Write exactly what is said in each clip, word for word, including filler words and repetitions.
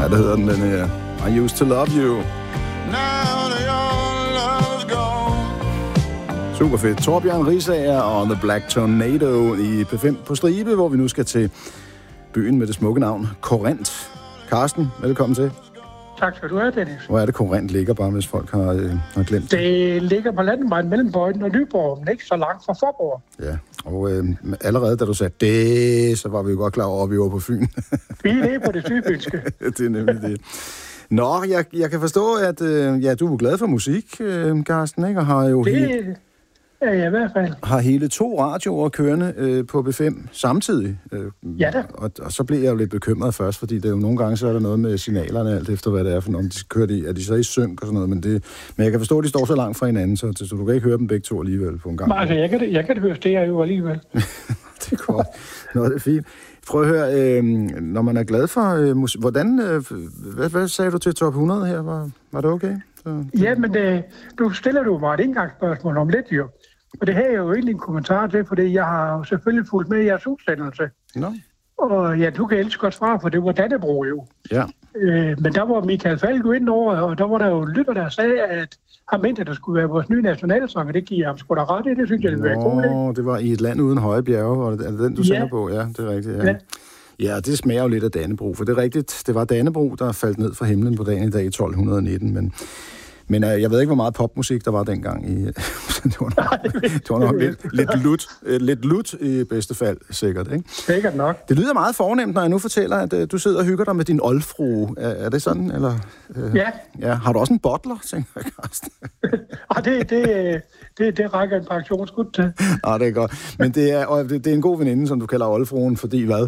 Ja, der hedder den, den her. I used to love you. Super fedt. Torbjørn Risager og The Black Tornado i P fem på stribe, hvor vi nu skal til byen med det smukke navn Korinth. Carsten, velkommen til. Tak skal du have, Dennis. Hvor er det, Korinth ligger, bare hvis folk har, øh, har glemt det? Det ligger på landevejen mellem Bøjden og Nyborg, men ikke så langt fra Forborg. Ja, og øh, allerede da du sagde det, så var vi jo godt klar over, at vi var på Fyn. Vi er nede på det sydfynske. Det er nemlig det. Nå, jeg, jeg kan forstå, at øh, ja, du er glad for musik, øh, Carsten, ikke? Og har jo det he- er jeg i hvert fald. Har hele to radioer kørende øh, på B fem samtidig. Øh, ja da. Og, og så blev jeg jo lidt bekymret først, fordi det er jo nogle gange, så er der noget med signalerne, alt efter hvad det er, for om de kører de, er de så i synk og sådan noget, men, det, men jeg kan forstå, at de står så langt fra hinanden, så, så du kan ikke høre dem begge to alligevel på en gang. Nej, altså, jeg kan, jeg kan høre det er jo alligevel. Det er godt. Nå, det er fint. Prøv at høre, øh, når man er glad for øh, musik, hvordan, øh, hvad, hvad sagde du til top hundrede her? Var, var det okay? Så, ja, men øh, du stiller du mig et indgangsspørgsmål om lidt, jo. Og det her er jo egentlig en kommentar til, fordi jeg har jo selvfølgelig fulgt med i jeres udsendelse. No. Og ja, du kan elske godt svare, for det var Dannebro jo. Ja. Øh, men der var Michael Falk ind over, og der var der jo lytter, der sagde, at han mente, at der skulle være vores nye nationalsang, og det giver ham sgu da ret i. Det synes jeg, det ville være god. Nå, det var I et land uden høje bjerge, og er det den, du ja. sender på? Ja, det er rigtigt. Ja. Ja. Ja, det smager jo lidt af Dannebro, for det er rigtigt. Det var Dannebro, der faldt ned fra himlen på dagen i dag i tolv nitten, men... Men øh, jeg ved ikke, hvor meget popmusik der var dengang. I, det var nok, det var nok lidt, lidt, lut, lidt lut i bedste fald, sikkert. Ikke? Sikkert nok. Det lyder meget fornemt, når jeg nu fortæller, at øh, du sidder og hygger dig med din oldfrue. Er, er det sådan? Eller, øh, ja. ja. Har du også en bottler, tænker jeg, Carsten? ah, det, det, det, det rækker en pensionsskud til. Ah, det er godt. Men det er, og det, det er en god veninde, som du kalder oldfruen, fordi hvad?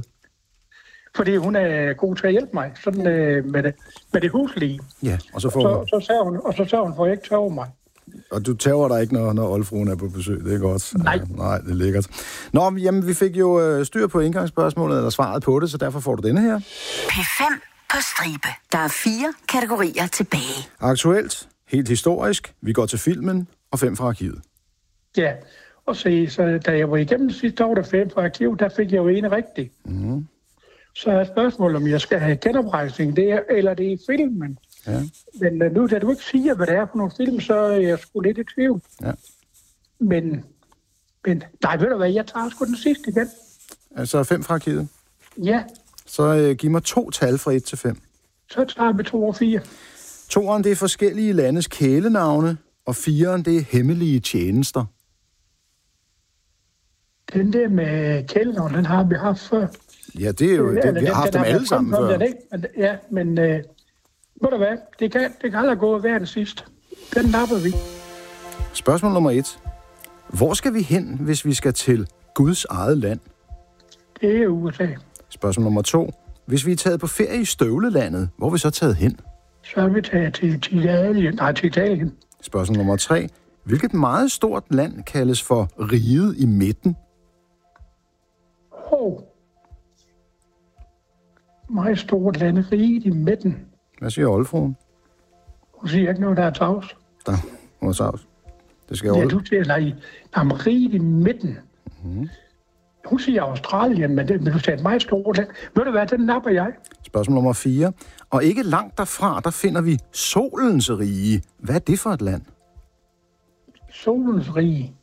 Fordi hun er god til at hjælpe mig, sådan øh, med, det, med det huslige. Ja, og så får så, hun... så sagde hun, og så sagde hun, for jeg ikke tørre mig. Og du tæver dig ikke, når, når oldfruen er på besøg, det er godt. Nej. Ja, nej, det er lækkert. Nå, jamen, vi fik jo øh, styr på indgangsspørgsmålet, eller svaret på det, så derfor får du denne her. P fem på stribe. Der er fire kategorier tilbage. Aktuelt, helt historisk, vi går til filmen, og fem fra arkivet. Ja, og se, så da jeg var igennem sidste år, der fem fra arkivet, der fik jeg jo en rigtig. Mm. Så er spørgsmålet, om jeg skal have genoprejsning, det er, eller det er i filmen. Ja. Men nu, da du ikke siger, hvad det er for nogle film, så er jeg sgu lidt i tvivl. Ja. Men, men, nej, ved du hvad, jeg tager sgu den sidste igen. Altså fem fra arkivet? Ja. Så øh, giv mig to tal fra et til fem. Så tager vi to og fire. Toeren, det er forskellige landes kælenavne, og fireren, det er hemmelige tjenester. Den der med kælenavn, den har vi haft før. Ja, det er jo, det, det, vi har haft dem alle sammen før. Den, men, ja, men øh, ved du hvad, det kan, det kan aldrig gå hver den sidste. Den napper vi. Spørgsmål nummer et. Hvor skal vi hen, hvis vi skal til Guds eget land? Det er U S A. Spørgsmål nummer to. Hvis vi er taget på ferie i støvlelandet, hvor er vi så taget hen? Så er vi taget til, til Italien. Nej, til Italien. Spørgsmål nummer tre. Hvilket meget stort land kaldes for riget i midten? Åh. Oh. Meget stort land, riget i midten. Hvad siger oldfruen? Hun siger ikke noget, der er tavs. Der, hun er tavs. Det skal ja, old... du siger, nej, nej, riget i midten. Mm-hmm. Hun siger Australien, men, det, men du siger et meget stort land. Ved du hvad, den napper jeg. Spørgsmål nummer fire. Og ikke langt derfra, der finder vi solens rige. Hvad er det for et land? Solens rige.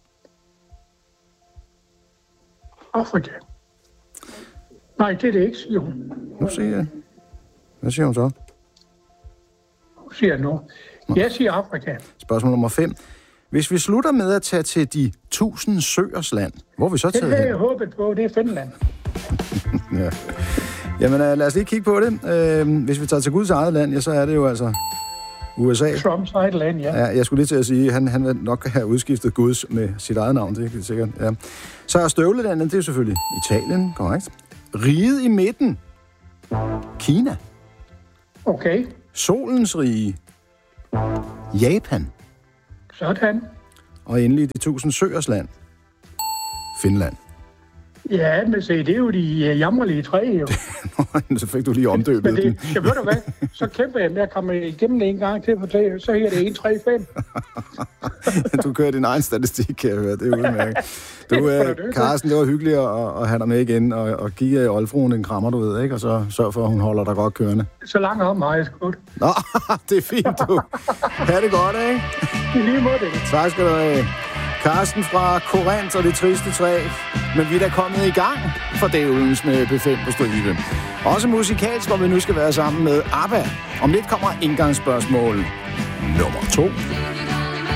Afrika. Nej, det er det ikke, siger hun. Nu siger jeg. Hvad siger hun så? Hun siger noget. Jeg siger Afrika. Spørgsmål nummer fem. Hvis vi slutter med at tage til de tusind søers land, hvor er vi så taget hen? Det havde jeg håbet på, det er Finland. Ja. Jamen lad os lige kigge på det. Øh, hvis vi tager til Guds eget land, ja, så er det jo altså U S A. Trumps eget land, ja. Ja, jeg skulle lige til at sige, at han, han vil nok have udskiftet Guds med sit eget navn, det er helt sikkert. Ja. Så er støvlelandet, det er jo selvfølgelig Italien, korrekt. Riget i midten, Kina. Okay. Solens rige, Japan. Sådan. Og endelig de tusind søers land, Finland. Ja, men se, det er jo de jammerlige træ, jo. Så fik du lige omdøbet men det, den. Jeg ved du hvad, så kæmper jeg med at komme igennem det en gang til, for det, så her det en, tre, fem. Du kører din egen statistik, kan jeg høre. Det er udmærket. Du, øh, Carsten, det var hyggeligt at, at have dig med igen, og, og give Oldfruen en krammer, du ved, ikke? Og så sørg for, at hun holder dig godt kørende. Så langt om mig, sgu. Nå, det er fint, du. Ha' det godt, ikke? I lige måde, det. Tak skal du have. Carsten fra Korinth og det triste træ. Men vi er da kommet i gang for dævelens med B fem på stribe. Også musikalsk, hvor vi nu skal være sammen med ABBA. Om lidt kommer indgangsspørgsmål nummer to.